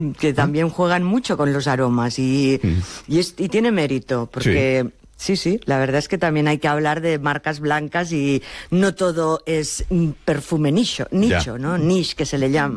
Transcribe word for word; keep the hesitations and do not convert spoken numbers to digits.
que también juegan mucho con los aromas y, mm. y, es, y tiene mérito, porque... Sí. Sí, sí, la verdad es que también hay que hablar de marcas blancas y no todo es perfume nicho, nicho, ¿no? Niche, que se le llama.